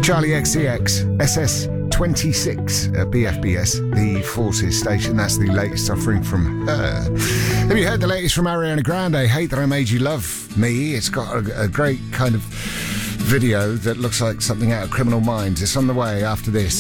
Charlie XCX, SS26 at BFBS, the Forces station. That's the latest offering from her. Have you heard the latest from Ariana Grande? Hate That I Made You Love Me. It's got a great kind of video that looks like something out of Criminal Minds. It's on the way after this.